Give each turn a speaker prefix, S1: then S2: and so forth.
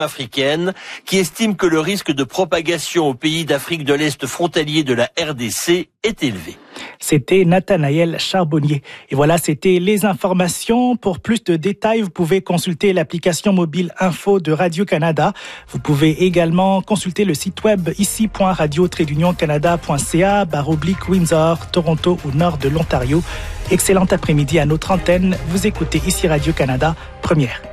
S1: africaine qui estime que le risque de propagation aux pays d'Afrique de l'Est frontaliers de la RDC est élevé.
S2: C'était Nathanaël Charbonnier. Et voilà, c'était les informations. Pour plus de détails, vous pouvez consulter l'application mobile Info de Radio-Canada. Vous pouvez également consulter le site web ici.radio-canada.ca/Windsor, Toronto au nord de l'Ontario. Excellent après-midi à notre antenne. Vous écoutez ici Radio-Canada, première.